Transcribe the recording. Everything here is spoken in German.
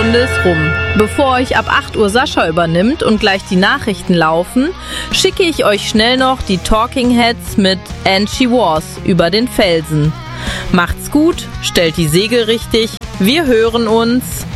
Stunde ist rum. Bevor euch ab 8 Uhr Sascha übernimmt und gleich die Nachrichten laufen, schicke ich euch schnell noch die Talking Heads mit And She Was über den Felsen. Macht's gut, stellt die Segel richtig, wir hören uns.